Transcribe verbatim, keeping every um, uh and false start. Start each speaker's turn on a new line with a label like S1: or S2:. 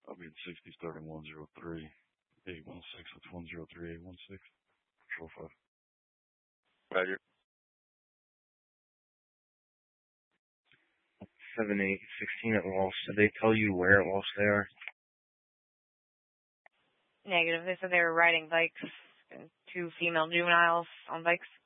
S1: I'll be in sixty starting one zero three eight one six. That's one zero three eight one six. Control five.
S2: Roger.
S3: seven eight sixteen at Walsh. Did they tell you where at Walsh they are?
S4: Negative. They said they were riding bikes and two female juveniles on bikes.